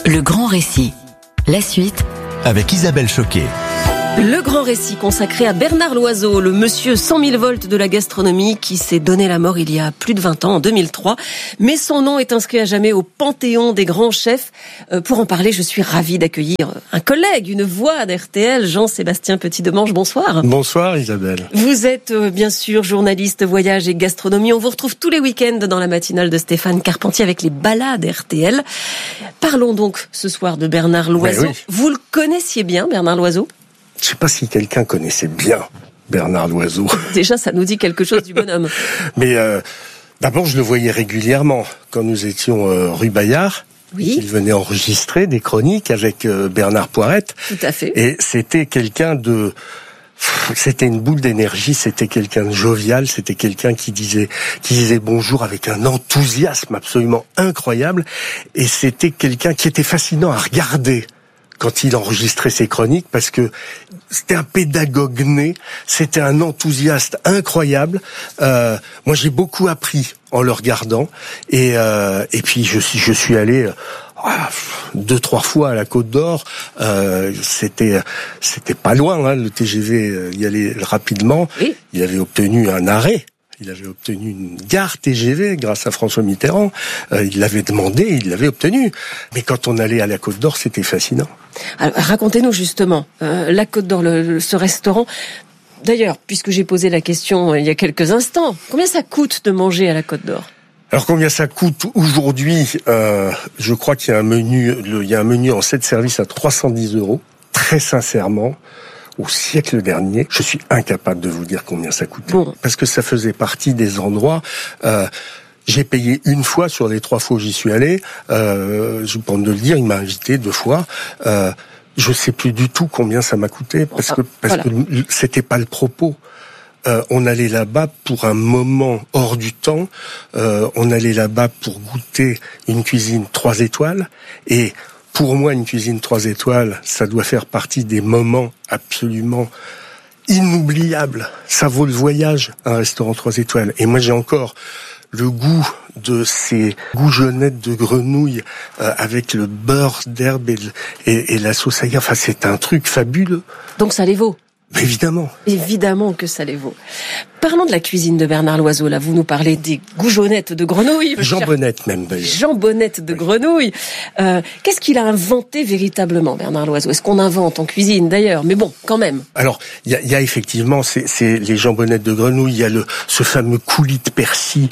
Le grand récit. La suite avec Isabelle Choquet. Le grand récit consacré à Bernard Loiseau, le monsieur 100 000 volts de la gastronomie qui s'est donné la mort il y a plus de 20 ans, en 2003. Mais son nom est inscrit à jamais au panthéon des grands chefs. Pour en parler, je suis ravie d'accueillir un collègue, une voix d'RTL, Jean-Sébastien Petit-Demange. Bonsoir. Bonsoir Isabelle. Vous êtes bien sûr journaliste voyage et gastronomie. On vous retrouve tous les week-ends dans la matinale de Stéphane Carpentier avec les balades RTL. Parlons donc ce soir de Bernard Loiseau. Oui. Vous le connaissiez bien, Bernard Loiseau ? Je ne sais pas si quelqu'un connaissait bien Bernard Loiseau. Déjà, ça nous dit quelque chose du bonhomme. Mais d'abord, je le voyais régulièrement quand nous étions rue Bayard. Oui. Il venait enregistrer des chroniques avec Bernard Poirette. Tout à fait. Et c'était quelqu'un de... C'était une boule d'énergie, c'était quelqu'un de jovial, c'était quelqu'un qui disait bonjour avec un enthousiasme absolument incroyable. Et c'était quelqu'un qui était fascinant à regarder quand il enregistrait ses chroniques, parce que c'était un pédagogue né, c'était un enthousiaste incroyable. Moi, j'ai beaucoup appris en le regardant, et puis je suis allé 2-3 fois à la Côte d'Or. C'était pas loin, hein, le TGV y allait rapidement. Oui. Il avait obtenu un arrêt. Il avait obtenu une gare TGV grâce à François Mitterrand. Il l'avait demandé, il l'avait obtenu. Mais quand on allait à la Côte d'Or, c'était fascinant. Alors, racontez-nous justement, la Côte d'Or, ce restaurant. D'ailleurs, puisque j'ai posé la question il y a quelques instants, combien ça coûte de manger à la Côte d'Or ? Alors combien ça coûte aujourd'hui ? Je crois qu'il y a un menu en 7 services à 310 €. Très sincèrement, au siècle dernier, je suis incapable de vous dire combien ça coûtait. Bon. Parce que ça faisait partie des endroits... j'ai payé une fois sur les 3 fois où j'y suis allé. Je peux le dire, il m'a invité 2 fois. Je sais plus du tout combien ça m'a coûté parce que c'était pas le propos. On allait là-bas pour un moment hors du temps. On allait là-bas pour goûter une cuisine 3 étoiles. Et pour moi, une cuisine 3 étoiles, ça doit faire partie des moments absolument inoubliables. Ça vaut le voyage, un restaurant 3 étoiles. Et moi, j'ai encore le goût de ces goujonnettes de grenouille avec le beurre d'herbe et la sauce aïe. Enfin, c'est un truc fabuleux. Donc ça les vaut. Évidemment. Évidemment que ça les vaut. Parlons de la cuisine de Bernard Loiseau. Là, vous nous parlez des goujonnettes de grenouille. Jambonnettes même, d'ailleurs. Jambonnettes de grenouille. Qu'est-ce qu'il a inventé véritablement, Bernard Loiseau ? Est-ce qu'on invente en cuisine, d'ailleurs ? Mais bon, quand même. Alors, il y a effectivement c'est les jambonnettes de grenouille. Il y a ce fameux coulis de persil,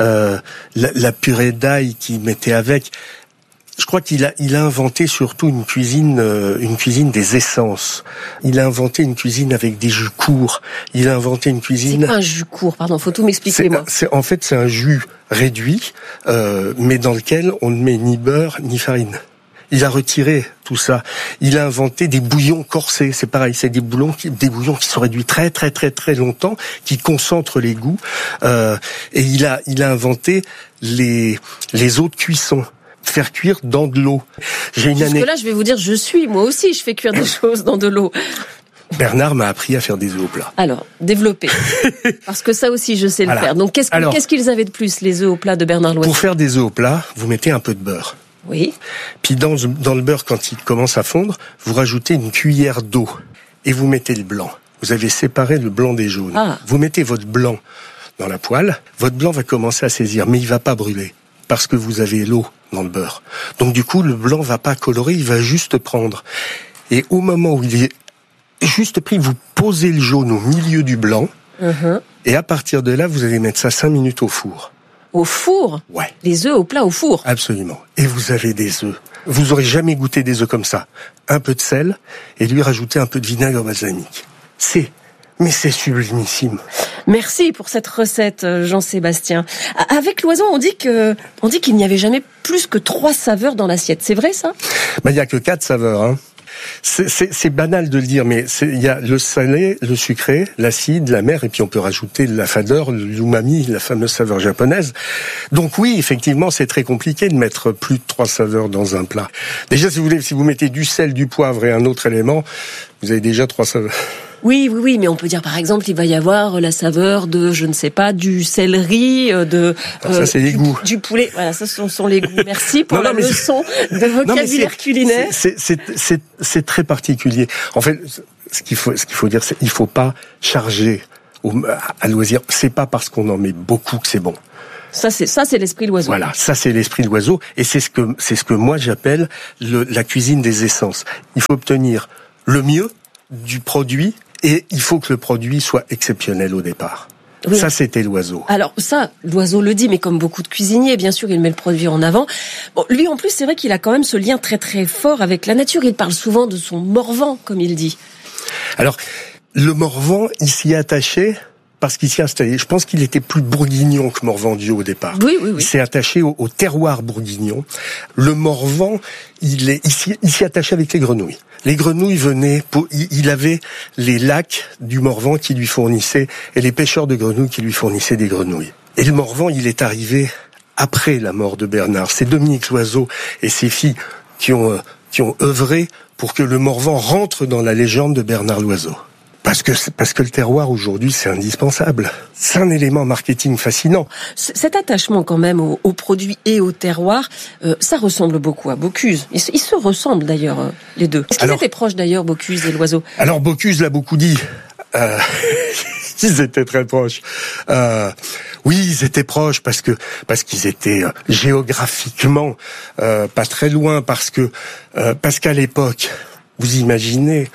la purée d'ail qu'il mettait avec. Je crois qu'il a inventé surtout une cuisine des essences. Il a inventé une cuisine avec des jus courts. Il a inventé une cuisine... C'est quoi un jus court ? Pardon, faut tout m'expliquer, moi. En fait, c'est un jus réduit, mais dans lequel on ne met ni beurre ni farine. Il a retiré tout ça. Il a inventé des bouillons corsés. C'est pareil, c'est des bouillons qui sont réduits très très très très longtemps, qui concentrent les goûts. Et il a inventé les eaux de cuisson. Faire cuire dans de l'eau. Jusque-là, je vais vous dire, moi aussi, je fais cuire des choses dans de l'eau. Bernard m'a appris à faire des œufs au plat. Alors, développez. Parce que ça aussi, je sais le faire. Donc, qu'est-ce qu'ils avaient de plus, les œufs au plat de Bernard Loiseau ? Pour faire des œufs au plat, vous mettez un peu de beurre. Oui. Puis dans le beurre, quand il commence à fondre, vous rajoutez une cuillère d'eau. Et vous mettez le blanc. Vous avez séparé le blanc des jaunes. Ah. Vous mettez votre blanc dans la poêle. Votre blanc va commencer à saisir, mais il va pas brûler. Parce que vous avez l'eau dans le beurre. Donc du coup, le blanc va pas colorer, il va juste prendre. Et au moment où il est juste pris, vous posez le jaune au milieu du blanc. Et à partir de là, vous allez mettre ça 5 minutes au four. Au four ? Ouais. Les œufs au plat au four ? Absolument. Et vous avez des œufs. Vous aurez jamais goûté des œufs comme ça. Un peu de sel et lui rajouter un peu de vinaigre balsamique. Mais c'est sublimissime. Merci pour cette recette, Jean-Sébastien. Avec Loiseau, on dit qu'il n'y avait jamais plus que 3 saveurs dans l'assiette. C'est vrai, ça ? Il y a que 4 saveurs, hein. C'est banal de le dire, mais il y a le salé, le sucré, l'acide, l'amer, et puis on peut rajouter la fadeur, l'umami, la fameuse saveur japonaise. Donc oui, effectivement, c'est très compliqué de mettre plus de 3 saveurs dans un plat. Déjà, si vous mettez du sel, du poivre et un autre élément, vous avez déjà 3 saveurs. Oui, mais on peut dire par exemple, il va y avoir la saveur de, je ne sais pas, du céleri, ça c'est les goûts. Du poulet. Voilà, ça ce sont les goûts. Merci pour la leçon de vocabulaire culinaire. C'est très particulier. En fait, ce qu'il faut dire, c'est qu'il faut pas charger à loisir. C'est pas parce qu'on en met beaucoup que c'est bon. Ça c'est l'esprit de l'oiseau. Voilà, ça c'est l'esprit de l'oiseau, et c'est ce que moi j'appelle la cuisine des essences. Il faut obtenir le mieux du produit, et il faut que le produit soit exceptionnel au départ. Oui. Ça, c'était l'oiseau. Alors ça, l'oiseau le dit, mais comme beaucoup de cuisiniers, bien sûr, il met le produit en avant. Bon, lui, en plus, c'est vrai qu'il a quand même ce lien très très fort avec la nature. Il parle souvent de son Morvan, comme il dit. Alors, le Morvan, il s'y est attaché parce qu'il s'y est installé. Je pense qu'il était plus bourguignon que Morvandieu au départ. Oui. Il s'est attaché au terroir bourguignon. Le Morvan, il s'y attachait avec les grenouilles. Les grenouilles venaient, il avait les lacs du Morvan qui lui fournissaient, et les pêcheurs de grenouilles qui lui fournissaient des grenouilles. Et le Morvan, il est arrivé après la mort de Bernard. C'est Dominique Loiseau et ses filles qui ont œuvré pour que le Morvan rentre dans la légende de Bernard Loiseau. Parce que le terroir aujourd'hui, c'est indispensable. C'est un élément marketing fascinant. Cet attachement quand même aux produits et au terroir, ça ressemble beaucoup à Bocuse. Ils se ressemblent d'ailleurs, les deux. Est-ce qu'ils étaient proches d'ailleurs, Bocuse et l'oiseau? Alors Bocuse l'a beaucoup dit. Ils étaient très proches. Oui, ils étaient proches parce qu'ils étaient géographiquement pas très loin, parce qu'à l'époque, vous imaginez,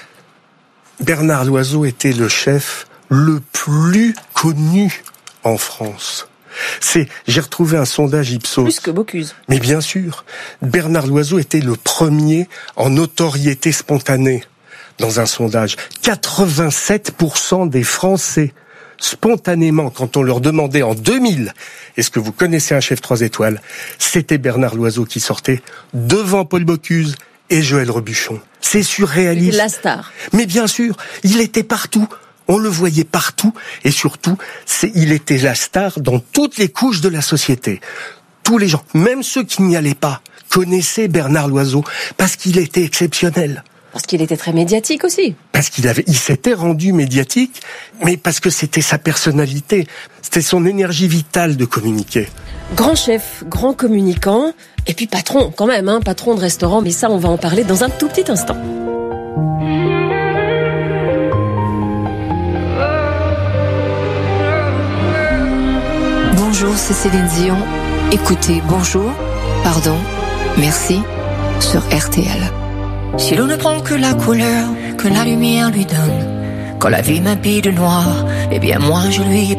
Bernard Loiseau était le chef le plus connu en France. J'ai retrouvé un sondage Ipsos. Plus que Bocuse. Mais bien sûr, Bernard Loiseau était le premier en notoriété spontanée dans un sondage. 87% des Français, spontanément, quand on leur demandait en 2000, est-ce que vous connaissez un chef 3 étoiles, c'était Bernard Loiseau qui sortait devant Paul Bocuse et Joël Robuchon. C'est surréaliste. La star. Mais bien sûr, il était partout. On le voyait partout. Et surtout, il était la star dans toutes les couches de la société. Tous les gens, même ceux qui n'y allaient pas, connaissaient Bernard Loiseau parce qu'il était exceptionnel. Parce qu'il était très médiatique aussi. Parce il s'était rendu médiatique, mais parce que c'était sa personnalité. C'était son énergie vitale de communiquer. Grand chef, grand communicant, et puis patron quand même, patron de restaurant, mais ça on va en parler dans un tout petit instant. Bonjour, c'est Céline Dion. Écoutez Bonjour, pardon, merci sur RTL. Si l'on ne prend que la couleur que la lumière lui donne, quand la vie m'habille de noir, eh bien moi je lui